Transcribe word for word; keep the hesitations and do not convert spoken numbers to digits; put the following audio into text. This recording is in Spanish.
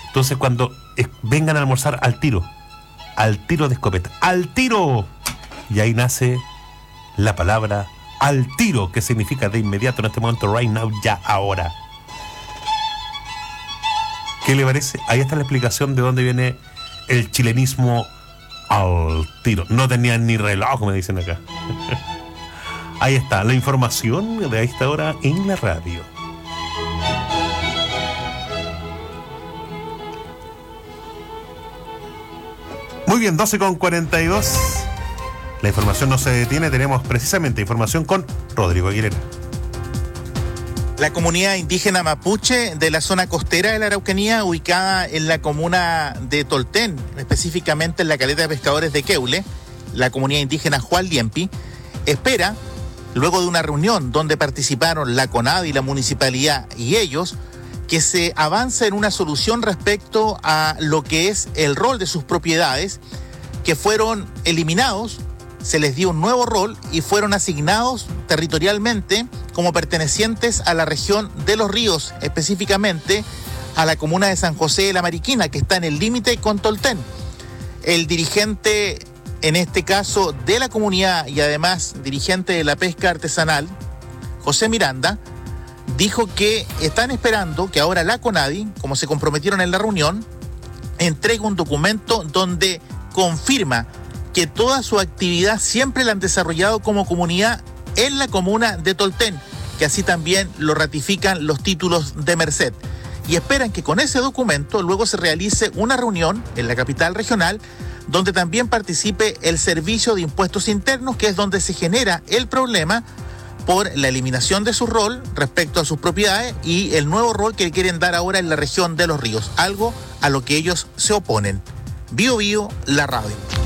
Entonces cuando eh, vengan a almorzar al tiro, al tiro de escopeta, al tiro, y ahí nace la palabra al tiro, que significa de inmediato, en este momento, right now, ya, ahora. ¿Qué le parece? Ahí está la explicación de dónde viene el chilenismo al tiro. No tenían ni reloj, me dicen acá. Ahí está la información de esta hora en la radio. Muy bien, doce con cuarenta y dos. La información no se detiene. Tenemos precisamente información con Rodrigo Aguilera. La comunidad indígena mapuche de la zona costera de la Araucanía, ubicada en la comuna de Tolten, específicamente en la caleta de pescadores de Queule, la comunidad indígena Juan Liempi, espera, luego de una reunión donde participaron la CONADI, la municipalidad y ellos, que se avance en una solución respecto a lo que es el rol de sus propiedades, que fueron eliminados, se les dio un nuevo rol y fueron asignados territorialmente como pertenecientes a la región de Los Ríos, específicamente a la comuna de San José de la Mariquina, que está en el límite con Tolten. El dirigente, en este caso, de la comunidad y además dirigente de la pesca artesanal, José Miranda, dijo que están esperando que ahora la CONADI, como se comprometieron en la reunión, entregue un documento donde confirma que toda su actividad siempre la han desarrollado como comunidad en la comuna de Tolten, que así también lo ratifican los títulos de Merced. Y esperan que con ese documento luego se realice una reunión en la capital regional donde también participe el Servicio de Impuestos Internos, que es donde se genera el problema por la eliminación de su rol respecto a sus propiedades y el nuevo rol que quieren dar ahora en la región de Los Ríos, algo a lo que ellos se oponen. Bio Bio, la radio.